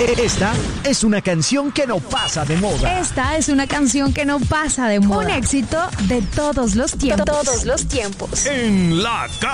Esta es una canción que no pasa de moda. Esta es una canción que no pasa de moda. Un éxito de todos los tiempos. Todos los tiempos. En la